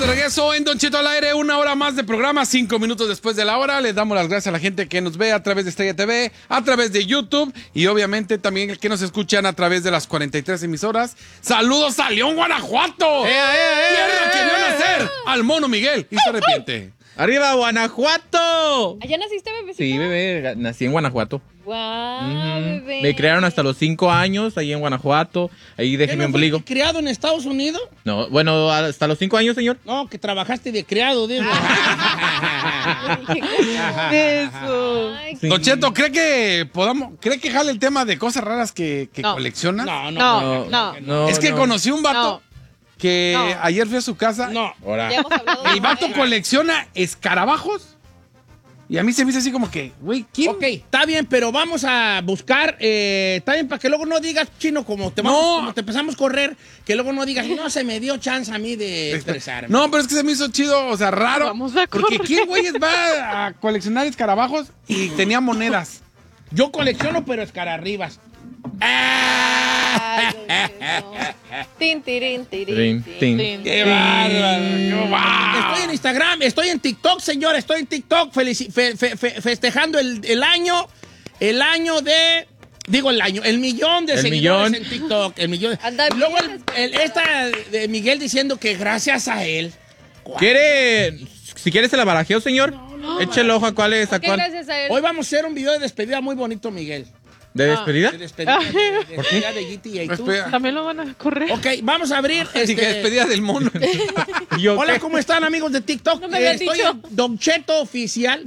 de regreso en Don Cheto al aire, 1 hora más de programa, 5 minutos después de la hora. Les damos las gracias a la gente que nos ve a través de Estrella TV, a través de YouTube y obviamente también que nos escuchan a través de las 43 emisoras. ¡Saludos a León, Guanajuato! ¡Tierra que vio nacer al mono Miguel! Y se arrepiente. ¡Arriba, Guanajuato! ¿Allá naciste, bebecito? Sí, bebé, nací en Guanajuato. Guau, bebé. Me criaron hasta los 5 años ahí en Guanajuato. Ahí dejé mi ombligo. ¿Criado en Estados Unidos? No, bueno, hasta los 5 años, señor. No, que trabajaste de criado, digo. Eso. Ay, Sí. Don Cheto, ¿cree que jale el tema de cosas raras que No. colecciona? No. Es que no. conocí un vato No. que No. ayer fui a su casa. No. Ahora. Ya hemos hablado de El vato eso. colecciona escarabajos. Y a mí se me hizo así como que, güey, ¿quién? Ok, está bien, pero vamos a buscar, está bien, para que luego no digas, Chino, como te empezamos a correr, que luego no digas, no se me dio chance a mí de expresarme. No, pero es que se me hizo chido, o sea, raro. Vamos a porque correr. ¿quién, güeyes, va a coleccionar escarabajos y tenía monedas? Yo colecciono, pero escararribas. Ay, Don Cheto. Tin, tirin, tirin, Tin, tin. ¡Qué bárbaro! ¡Qué bárbaro! Estoy en Instagram, estoy en TikTok, señor, estoy en TikTok festejando el año el millón de El seguidores millón. en TikTok, el millón. Anda Y luego bien, esta de Miguel diciendo que gracias a él. Si quieres se la barajeo, señor. Eche el ojo a cuál es, a ¿Qué cuál. gracias a él? Hoy vamos a hacer un video de despedida muy bonito, Miguel. ¿De despedida? De despedida, de despedida de GTA y tú. Espera. También lo van a correr. Ok, vamos a abrir. Así que despedida del mono. Hola, ¿cómo están, amigos de TikTok? No me habían Estoy dicho. en Don Cheto Oficial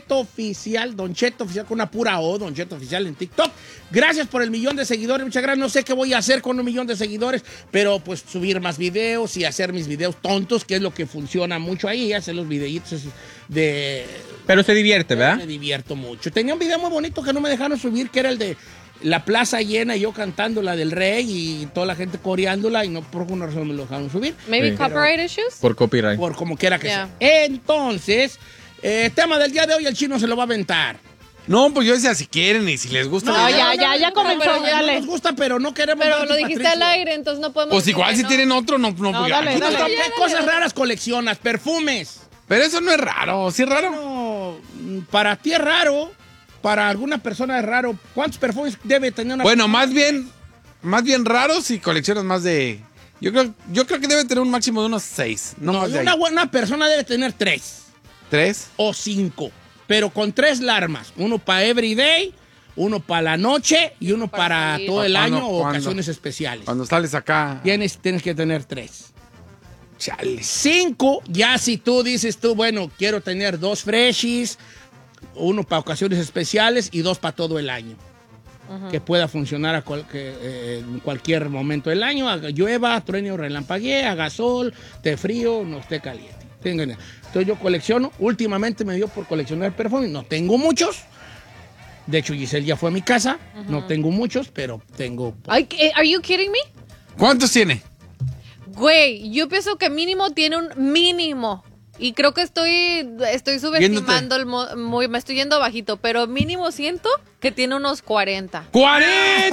con una pura O, Don Cheto Oficial en TikTok. Gracias por el 1,000,000 de seguidores, muchas gracias. No sé qué voy a hacer con 1,000,000 de seguidores, pero pues subir más videos y hacer mis videos tontos, que es lo que funciona mucho ahí, hacer los videitos de... Pero se divierte, ¿verdad? Me divierto mucho. Tenía un video muy bonito que no me dejaron subir, que era el de la plaza llena y yo cantando la del rey y toda la gente coreándola y no por alguna razón me lo dejaron subir. Maybe Sí. copyright issues. Por copyright. Por como quiera que Yeah. sea. Entonces, tema del día de hoy, el Chino se lo va a aventar. No, pues yo decía, si quieren y si les gusta. No, ya comenzó, pero dale. No nos gusta, pero no queremos. Pero dar lo tu dijiste Patricio. al aire, entonces no podemos Pues decir igual que si no. tienen otro, no. No, pues, dale, aquí no dale. está- ¿Qué cosas raras coleccionas? Perfumes. Pero eso no es raro, ¿sí es raro? No, para ti es raro, para alguna persona es raro. ¿Cuántos perfumes debe tener una Bueno, persona? más bien raro si coleccionas más de... Yo creo que debe tener un máximo de unos 6, no No, más de ahí. una buena persona debe tener 3 ¿3? o 5, pero con 3 larmas. Uno para everyday, uno para la noche y uno Para para salir. todo el año o ¿Cuándo? ocasiones especiales. Cuando sales acá... Tienes que tener 3. Chale. 5, ya si tú dices bueno, quiero tener 2 freshies, uno para ocasiones especiales y 2 para todo el año. Que pueda funcionar en cualquier momento del año, haga llueva, truene o relampaguee, haga sol, esté frío, no esté caliente. Entonces yo colecciono, últimamente me dio por coleccionar perfumes, no tengo muchos. De hecho, Giselle ya fue a mi casa, no tengo muchos, pero tengo... Ay, ¿are you kidding me? ¿Cuántos tiene? Güey, yo pienso que mínimo tiene un mínimo. Y creo que estoy subestimando me estoy yendo bajito, pero mínimo siento que tiene unos 40. ¡40!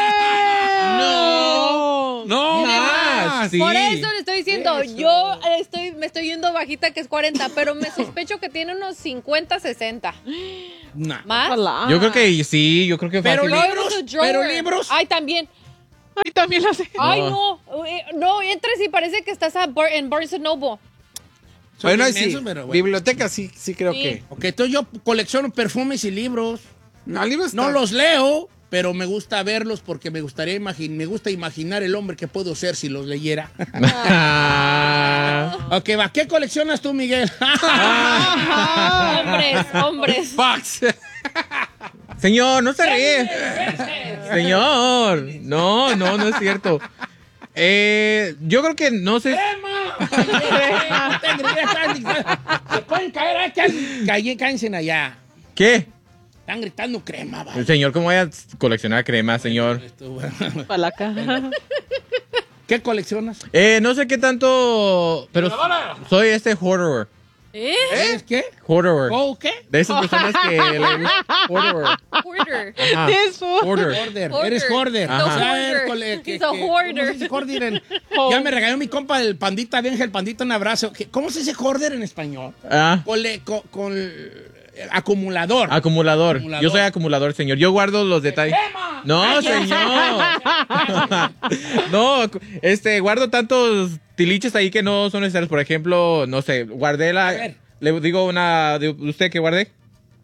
¡No! ¡No más! Sí. Por eso le estoy diciendo, me estoy yendo bajita que es 40, pero me sospecho que tiene unos 50, 60. Nah. ¿Más? Yo creo que sí, yo creo que Pero fácil. libros. Ay, también. Ay, también la sé. Ay, no, entres y parece que estás en Barnes Noble. Bueno, ahí Soy sí. inmenso, pero bueno. Biblioteca sí creo Sí. que... Ok, entonces yo colecciono perfumes y libros. No, libros No está- los leo, pero me gusta verlos porque me gusta imaginar el hombre que puedo ser si los leyera. Ok, va. ¿Qué coleccionas tú, Miguel? Hombres. Fox. Señor, no se ríe. Señor, no es cierto. Yo creo que no sé. Se pueden caer, cállense allá. ¿Qué? Están gritando crema, va. El señor, ¿cómo voy a coleccionar crema, señor? Para la caja. ¿Qué coleccionas? No sé qué tanto, pero soy hoarder. ¿Eres qué? Hoarder. ¿Oh, qué? De esas personas que le gusta. Hoarder. Hoarder. Ajá. Eso. Hoarder. Hoarder. Hoarder. Eres hoarder. Ajá. A ver, Hoarder. He's a ¿cómo hoarder. se dice hoarder ya me regaló mi compa el pandita, Benja, el pandita, un abrazo. ¿Cómo se dice hoarder en español? Ah. Con acumulador. Acumulador. Acumulador. Yo soy acumulador, señor. Yo guardo los detalles. No, señor. No, guardo tantos tiliches ahí que no son necesarios. Por ejemplo, no sé, guardé A ver. Le digo una de usted que guardé.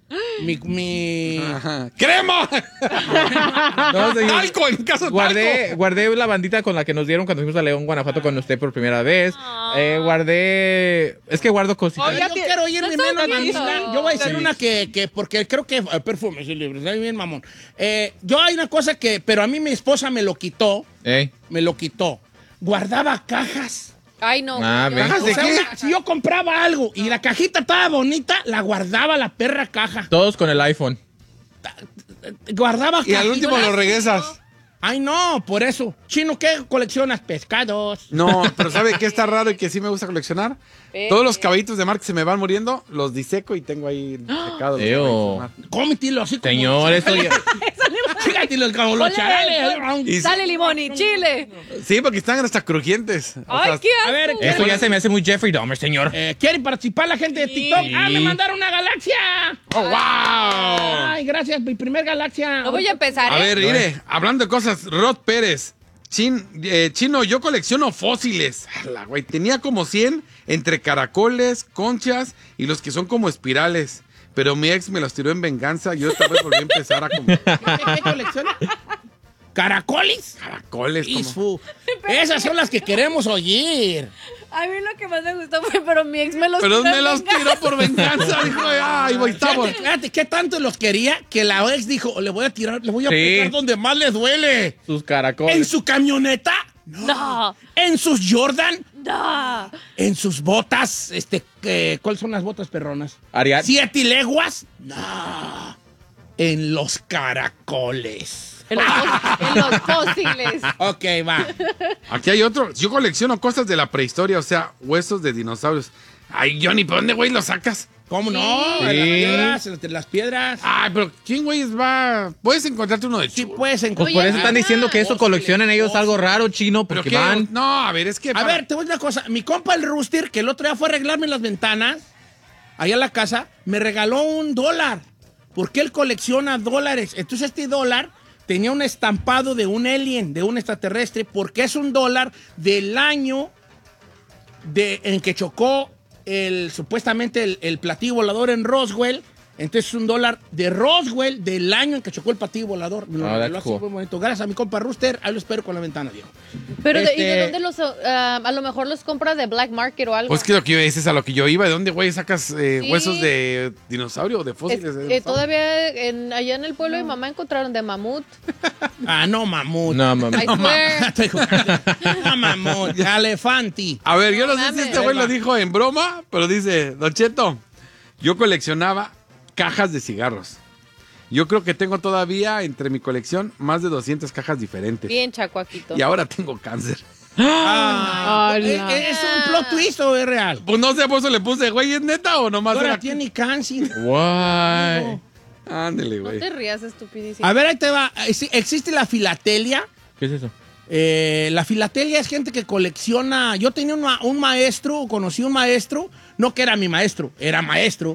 Ajá. ¡Crema! No, señor. ¡Talco! En caso de talco. Guardé la bandita con la que nos dieron cuando fuimos a León, Guanajuato con usted por primera vez. Guardé. Es que guardo cositas. Oye, yo quiero irme No menos está bonito. Vanilla. Yo voy a decir una que porque creo que perfume, sí, libre, está bien mamón. Yo hay una cosa pero a mí mi esposa me lo quitó. Me lo quitó. Guardaba cajas. Ay, no. Ah, güey. ven. ¿Cajas de qué? Si yo compraba algo y la cajita estaba bonita, la guardaba la perra caja. Todos con el iPhone. Guardaba Y al último lo regresas. Ay, no, por eso. Chino, ¿qué coleccionas? Pescados. No, pero ¿sabe qué está raro y que sí me gusta coleccionar? Todos los caballitos de mar que se me van muriendo, los diseco y tengo ahí secados. Eo. Cómetelo así como... Señor, eso ya. Fíjate, como los charales. Y- Sale limón y chile. Sí, porque están hasta crujientes. O Ay, sea, qué asco. a ver, Eso ya se me hace muy Jeffrey Dahmer, señor. ¿Quieren participar la gente de TikTok? Sí. ¡Ah, me mandaron una galaxia! ¡Oh, wow! Ay, gracias, mi primer galaxia. No voy a empezar, A ¿eh? ver, mire, hablando de cosas, Rod Pérez. Chino, yo colecciono fósiles. Ala, güey, tenía como 100 entre caracoles, conchas y los que son como espirales. Pero mi ex me los tiró en venganza y yo esta vez volví a empezar a comprar ¿Qué colecciona? ¿Caracoles? caracoles. Como... Isfu. Esas son las que queremos oír. A mí lo que más me gustó fue, pero mi ex me los Pero tiró me en los venganza. tiró por venganza. Dijo, ay, güey, estamos. Fíjate, ¿qué tanto los quería que la ex dijo, le voy a tirar, le voy a Sí. pegar donde más le duele? Sus caracoles. ¿En su camioneta? No, ¿En sus Jordan? no. ¿En sus botas? ¿Cuáles son las botas perronas? Ariat. ¿7 leguas? No. En los caracoles. En los fósiles. Ok, va. Aquí hay otro. Yo colecciono cosas de la prehistoria, o sea, huesos de dinosaurios. Ay, Johnny, ¿por dónde, güey, los sacas? ¿Cómo no? Sí. En las piedras, entre las piedras. Ay, pero ¿quién, güey, va? Puedes encontrarte uno de Sí, chulo. puedes Pues encontrar. por eso están diciendo que eso Fósiles, coleccionan ellos algo fósiles. raro, chino, ¿Pero porque qué? van. No, a ver, es que... A ver, te voy a decir una cosa. Mi compa el Rooster, que el otro día fue a arreglarme las ventanas, allá en la casa, me regaló $1. Porque él colecciona dólares. Entonces este dólar tenía un estampado de un alien, de un extraterrestre, porque es $1 del año en que chocó supuestamente el platillo volador en Roswell. Entonces es $1 de Roswell del año en que chocó el platillo volador. Me lo regaló that's así, cool. muy bonito. Gracias a mi compa Rooster. Ahí lo espero con la ventana, viejo. Pero, ¿y Este- de dónde los, a lo mejor los compra de Black Market o algo? Pues que lo que ese es a lo que yo iba. ¿De dónde, güey, sacas Sí. huesos de dinosaurio o de fósiles de dinosaurio? Todavía allá en el pueblo de mi mamá encontraron de mamut. Ah, no, mamut. No, mamá. I swear. Estoy jugando. No, mamut. Elefanti. A ver, yo no sé si mames. este güey lo dijo en broma, pero dice, Don Cheto, yo coleccionaba cajas de cigarros. Yo creo que tengo todavía entre mi colección más de 200 cajas diferentes. Bien chacuaquito. Y ahora tengo cáncer. Ah, Hola. ¿Es un plot twist o es real? Pues no sé, por eso le puse, güey, ¿es neta o nomás Ahora era? tiene cáncer. Why? Ándele, No güey. te rías, estupidísimo. A ver, ahí te va. ¿Existe la filatelia? ¿Qué es eso? La filatelia es gente que colecciona. Yo tenía conocí un maestro, no que era mi maestro, era maestro,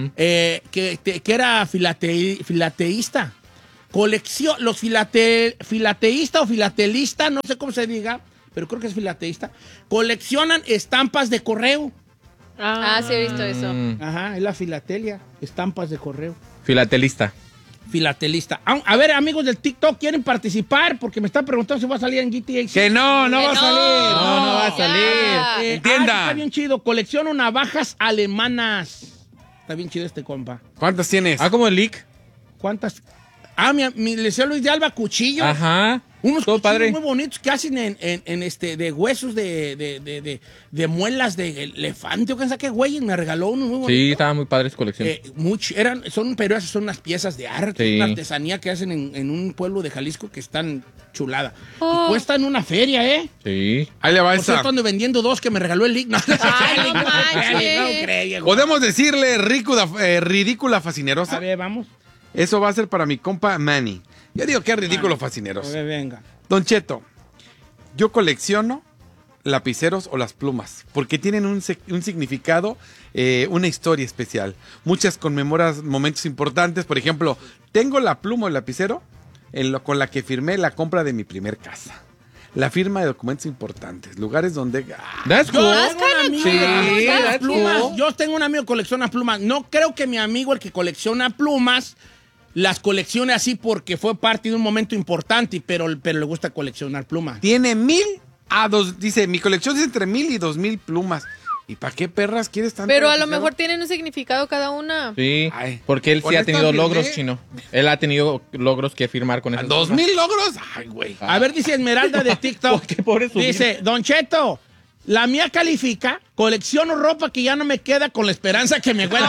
que era filateísta. Los filateísta o filatelista, no sé cómo se diga, pero creo que es filateísta, coleccionan estampas de correo. Ah, sí he visto eso. Ajá, es la filatelia, estampas de correo. Filatelista. Filatelista. A ver, amigos del TikTok, ¿quieren participar? Porque me están preguntando si va a salir en GTA 6. Que no, no Que va a no. salir. No va a Ya. salir. Entienda. Está bien chido. Colecciono navajas alemanas. Está bien chido este compa. ¿Cuántas tienes? Ah, como el leak. ¿Cuántas? Ah, mi Liceo Luis de Alba, cuchillos. Ajá. Unos Todo cuchillos padre. muy bonitos que hacen de huesos de muelas de elefante o qué sé qué güey. Me regaló uno muy bonito. Sí, estaba muy padre su colección. Pero esas son unas piezas de arte, Sí. una artesanía que hacen en un pueblo de Jalisco que están chulada. Oh. Y cuestan una feria, ¿eh? Sí. Ahí le va Por esa. cierto, ando vendiendo dos que me regaló el Lick. No, Ay, no manches. no creo, Podemos decirle ridícula fascinerosa. A ver, vamos. Eso va a ser para mi compa Manny. Yo digo que es ridículo fascineroso. A ver, venga. Don Cheto, yo colecciono lapiceros o las plumas porque tienen un significado, una historia especial. Muchas conmemoran momentos importantes. Por ejemplo, tengo la pluma o el lapicero con la que firmé la compra de mi primer casa. La firma de documentos importantes, lugares donde... That's cool. Tengo un amigo Sí, que colecciona that's plumas. cool. Yo tengo un amigo que colecciona plumas. No creo que mi amigo, el que colecciona plumas, las coleccione así porque fue parte de un momento importante, pero le gusta coleccionar plumas. Tiene 1000 a 2... Dice, mi colección es entre 1000 y 2000 plumas. ¿Y para qué perras quieres tanto? Pero a lo lapicero? mejor tienen un significado cada una. Sí, Ay. porque él Con sí ha esta tenido firmé. logros, Chino. Él ha tenido logros que firmar con ¿A esas 2000 logros? Ay, güey. A ver, dice Esmeralda de TikTok. Porque por eso Dice, Don Cheto, la mía califica, colecciono ropa que ya no me queda con la esperanza que me vuelva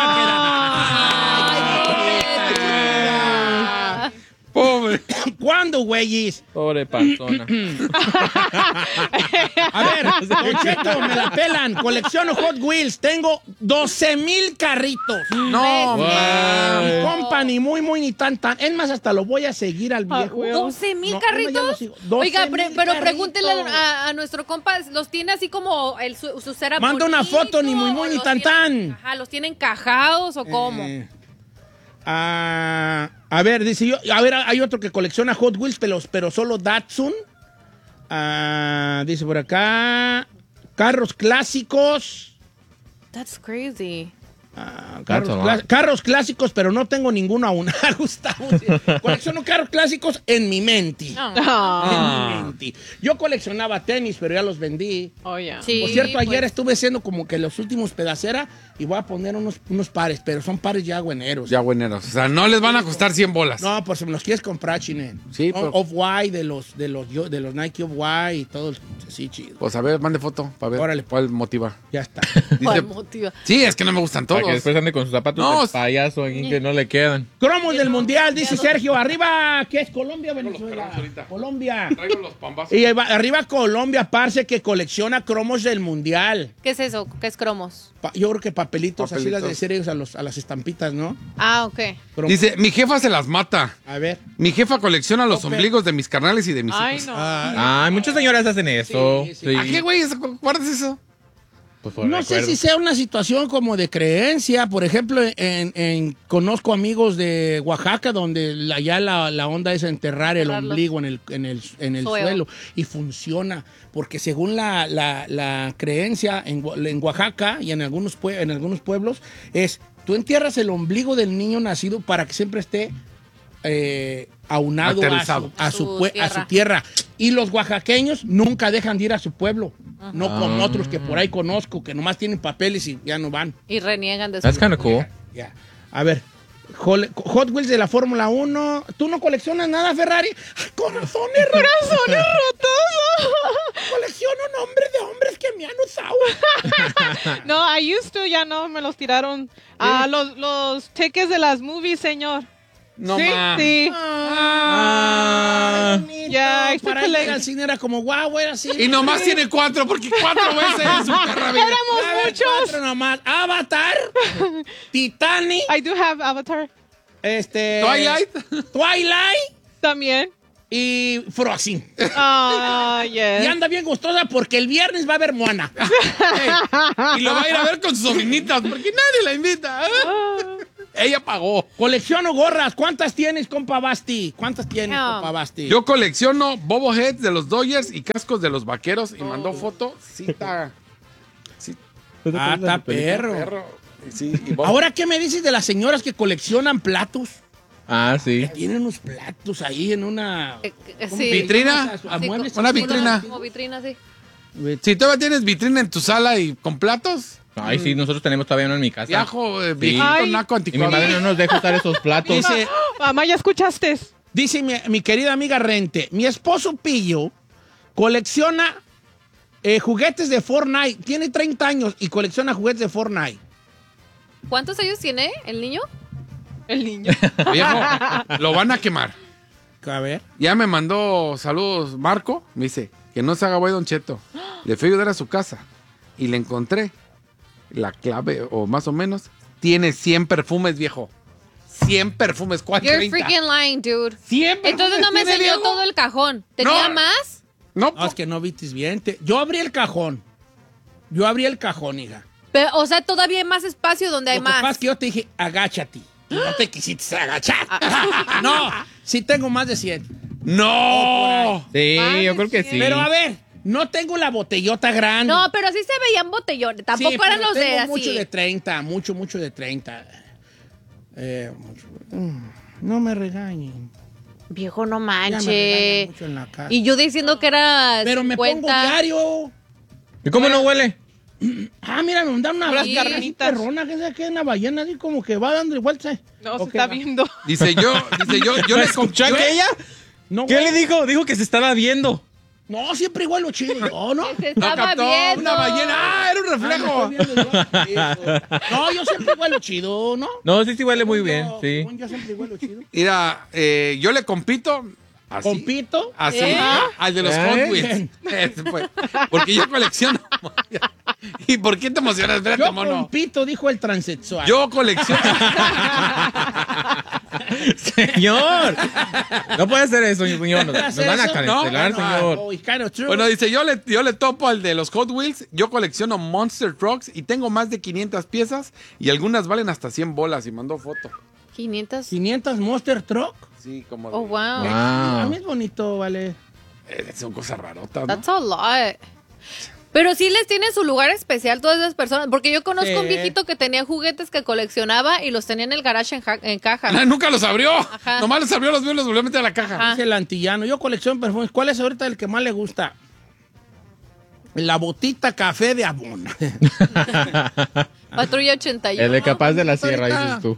a quedar. Pobre. ¿Cuándo, güeyes? Pobre persona. A ver, Don Cheto, me la pelan. Colecciono Hot Wheels. Tengo 12,000 carritos. No, Wow. Mi compa, ni muy, ni tan. Es más, hasta lo voy a seguir al viejo. güey. 12,000 No, carritos. ya lo sigo. Oiga, 12,000 pero carritos. pregúntele a nuestro compa, los tiene así como su cera. Manda una bonito, foto, ni muy, o ni los tan, tienen- tan. Ajá, ¿los tienen encajados o cómo? A ver, dice yo. A ver, hay otro que colecciona Hot Wheels, pero solo Datsun. Dice por acá. Carros clásicos. That's crazy. That's a lot. Carros clásicos, pero no tengo ninguno aún. Gustavo, sí. Colecciono carros clásicos en mi mente. No. Ah. En mi mente. Yo coleccionaba tenis, pero ya los vendí. Oh, yeah. Sí, Por cierto, ayer pues. estuve haciendo como que los últimos pedacera y voy a poner unos pares, pero son pares ya bueneros. Ya bueneros. O sea, no les van a costar 100 bolas. No, por si me los quieres comprar, Chinen. Sí, pero- Off-White, de los Nike Off-White y todo. Sí, chido. Pues a ver, mande foto para ver Órale. cuál motiva. Ya está. ¿Cuál Dice, motiva? sí, es que no me gustan Para todos. que después ande con sus zapatos No, de payaso ahí que no le quedan. Cromos del Mundial, dice Sergio. Arriba, ¿qué es Colombia o Venezuela? Colombia. Traigo los pambazos. Y arriba Colombia, parce, que colecciona cromos del Mundial. ¿Qué es eso? ¿Qué es cromos? Yo creo que papelitos, así las de Papelitos. ser ellos a las estampitas, ¿no? Ah, ok. Cromos. Dice, mi jefa se las mata. A ver. Mi jefa colecciona los Ope. ombligos de mis carnales y de mis Ay, hijos. no. Ay, muchas señoras hacen eso. Sí, sí. Sí. ¿A qué, güey? ¿Guardas eso? Pues por No sé recuerdo. si sea una situación como de creencia. Por ejemplo, conozco amigos de Oaxaca donde allá la onda es enterrar el Enterrarlos. ombligo en el suelo. Y funciona. Porque según la creencia en Oaxaca y en algunos pueblos es, tú entierras el ombligo del niño nacido para que siempre esté aunado Aterrizado. a su Tierra. tierra. Y los oaxaqueños nunca dejan de ir a su pueblo. No como otros que por ahí conozco, que nomás tienen papeles y ya no van. Y reniegan de That's su... kind of cool. Ya. A ver, Hot Wheels de la Fórmula 1. ¿Tú no coleccionas nada, Ferrari? ¡Ay, corazones rotos! Colecciono nombres de hombres que me han usado. No, I used to, ya no, me los tiraron. Los tickets de las movies, señor. No, sí, ma. sí. Ah, bonito. Ya, esto Para fue ir la- al cine era como, guau, era así. Y nomás tiene 4, porque 4 veces es su perra vida. A ver, muchos. 4 nomás. Avatar, Titanic, I do have Avatar Twilight. Twilight también. y Frozen. Ah, Y yes. anda bien gustosa porque el viernes va a haber Moana. Y lo va a ir a ver con sus sobrinitas, porque nadie la invita. Ella pagó. Colecciono gorras. ¿Cuántas tienes, compa Basti? ¿Cuántas tienes, No. compa Basti? Yo colecciono boboheads de los Dodgers y cascos de los vaqueros. Y mandó foto. Sí, está. Sí, Está perro. perro. Sí, y bobo- Ahora, ¿qué me dices de las señoras que coleccionan platos? Ah, sí. Tienen unos platos ahí en una... ¿cómo Sí. se ¿Vitrina? llama eso? ¿A Sí, muebles? una vitrina. Como vitrina, sí. Si todavía tienes vitrina en tu sala y con platos, Ay, sí, nosotros tenemos todavía uno en mi casa. viajo, viejito, Ay. naco, Y mi madre anticuado. no nos deja usar esos platos. Dice, Mamá, ¿ya escuchaste? Dice mi querida amiga Rente, mi esposo Pillo colecciona juguetes de Fortnite. Tiene 30 años y colecciona juguetes de Fortnite. ¿Cuántos años tiene el niño? El niño. Viejo, lo van a quemar. A ver. Ya me mandó saludos Marco. Me dice que no se haga güey, Don Cheto. Le fui a ayudar a su casa y le encontré la clave, o más o menos. Tiene 100 perfumes, viejo. 100 perfumes. ¿Cuál You're 30? freaking lying, dude. 100 perfumes. Entonces no me tiene, enseñó Diego. todo el cajón. ¿Tenía No. más? No, No, es que no vitis bien. Yo abrí el cajón. Hija. Pero, o sea, todavía hay más espacio donde hay Lo que pasa más. es que yo te dije, agáchate. Y no te quisiste agachar. No, sí tengo más de 100. no. Sí, Ay, yo creo que sí. Pero a ver, no tengo la botellota grande. No, pero sí se veían botellones. Tampoco Sí, eran pero los de tengo así. mucho de 30, mucho de 30. No me regañen. Viejo, no Ya me regañan manche. mucho en la casa. Y yo diciendo que era Pero me 50. pongo diario. ¿Y cómo no huele? Ah, mira, me mandaron una Unas ballena carnitas. perrona, que es una ballena así como que va dando vueltas. No, se Ok, está va. viendo. Dice yo le ¿Escuchó yo- aquella? No, ¿Qué güey. le dijo? Dijo que se estaba viendo. No, siempre igual lo chido. No, no. Se No estaba captó viendo. una ballena. Ah, era un Ah, me reflejo. estoy viendo yo. No, yo siempre igual lo chido, ¿no? No, sí huele muy bien, Yo- sí. Yo siempre igual lo chido. Mira, yo le compito así. Compito. Así, ¿Eh? al de los ¿Eh? Hot Wheels. Ese fue. Porque yo colecciono. ¿Y por qué te emocionas? Espérate, Yo mono. compito, dijo el transexual. Yo colecciono. Señor. No puede hacer eso, señor. Nos van a cancelar, No, señor. Oh, it's kind of true. Bueno, dice, yo le topo al de los Hot Wheels. Yo colecciono Monster Trucks y tengo más de 500 piezas y algunas valen hasta 100 bolas y mandó foto. 500. 500 Monster Truck. Sí, como... Oh, wow. A mí es bonito, vale. Son cosas rarotas, ¿no? That's a lot. Pero sí les tienen su lugar especial todas esas personas. Porque yo conozco un Sí. viejito que tenía juguetes que coleccionaba y los tenía en el garage en caja. Ah, nunca los abrió. Ajá. Nomás los abrió, los vio y los volvió a meter a la caja. Ajá. Es el antillano. Yo colecciono perfumes. ¿Cuál es ahorita el que más le gusta? La botita café de Abona. Patrulla 81. El de capaz de la ahorita. sierra, dices tú.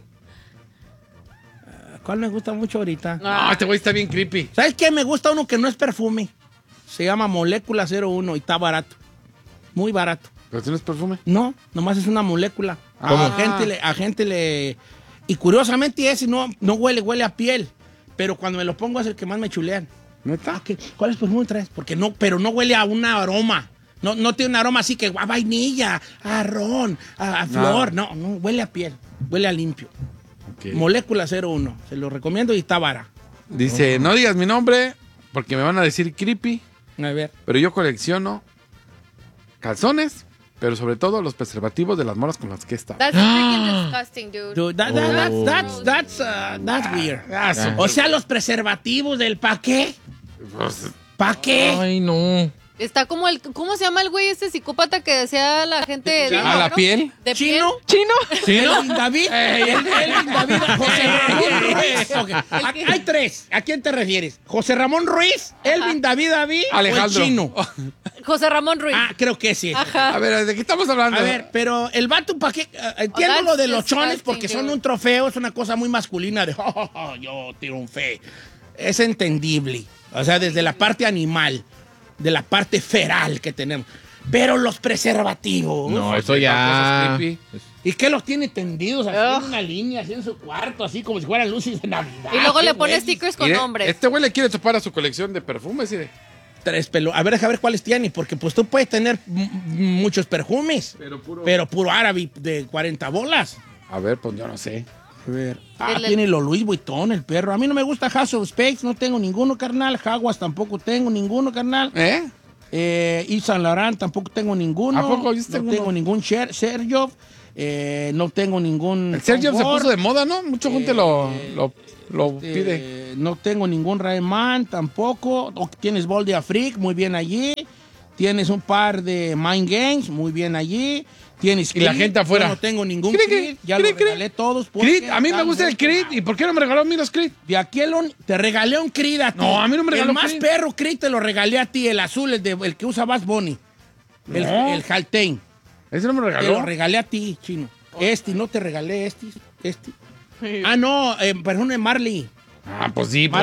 ¿Cuál me gusta mucho ahorita? No, este güey está bien creepy. ¿Sabes qué? Me gusta uno que no es perfume. Se llama Molécula 01 y está barato. Muy barato. ¿Pero tienes perfume? No, nomás es una molécula. ¿Cómo? A gente le... Y curiosamente ese no huele a piel. Pero cuando me lo pongo es el que más me chulean. ¿Neta? ¿Cuál perfume traes? Porque no, pero no huele a un aroma. No tiene un aroma así que a vainilla, a ron, a flor. No, huele a piel. Huele a limpio. Ok. Molécula 01. Se lo recomiendo y está vara. Dice, no digas mi nombre porque me van a decir creepy, A ver. pero yo colecciono calzones, pero sobre todo los preservativos de las moras con las que he estado. That's freaking disgusting, dude. Dude, that's weird. Ah, su- O sea, los preservativos del pa' qué. Pues, ¿Pa' qué? Ay, no. Está como el... ¿Cómo se llama el güey ese psicópata que decía a la gente... ¿A la piel? ¿De ¿Chino? ¿Chino? Elvin David. Elvin David. José Ramón Ruiz. Ok. Hay tres. ¿A quién te refieres? ¿José Ramón Ruiz? ¿Elvin David David? Alejandro. ¿O el chino? José Ramón Ruiz. Ah, creo que sí. A ver, ¿de qué estamos hablando? A ver, pero el vato, ¿para qué? Entiendo that's lo de los chones disgusting, porque son dude. un trofeo, es una cosa muy masculina de, yo triunfé. Es entendible. O sea, desde la parte animal, de la parte feral que tenemos. Pero los preservativos. No, eso Cosas ya. creepy. ¿Y qué los tiene tendidos así en una línea, así en su cuarto, así como si fueran luces de Navidad? Y luego Qué le pone güey. stickers con Mire, nombres. este güey le quiere topar a su colección de perfumes. ¿Sí? Tres pelos. A ver, deja ver cuáles tiene, porque pues tú puedes tener muchos perfumes, pero puro árabe de 40 bolas. A ver, pues yo no sé. A ver. Dile- Tiene los Louis Vuitton, el perro. A mí no me gusta House of Spades, no tengo ninguno, carnal. Jaguas tampoco tengo ninguno, carnal. ¿Eh? Yves Saint Laurent tampoco tengo ninguno. ¿A poco? Yo tengo No tengo uno. ningún Sergio. No tengo ningún... El Sergio se Confort. puso de moda, ¿no? Mucha gente lo pide. No tengo ningún Rayman tampoco. Tienes Bol de Afrique, muy bien allí. Tienes un par de Mind Games, muy bien allí. Tienes Y la Creed, gente afuera. yo no tengo ningún Creed, Creed, ya Creed, lo regalé todos. porque Creed, a mí me están gusta el muy Creed. quemados. ¿Y por qué no me regaló a mí los Creed? De aquel te regalé un Creed a ti. No, a mí no me regaló El más Creed. perro Creed te lo regalé a ti, el azul, el que usa Bass Bunny. No. El Haltane. Ese no me Te lo regaló. regalé a ti, chino. No te regalé este. Ah, no, perfume Marley. Ah, pues sí.